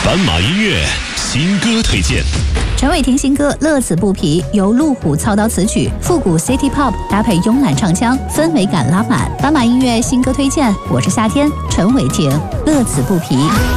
斑马音乐新歌推荐。 陈伟霆新歌《乐此不疲》由路虎操刀词曲，复古 City Pop 搭配慵懒唱腔，氛围感拉满。斑马音乐新歌推荐，我是夏天，陈伟霆，乐此不疲。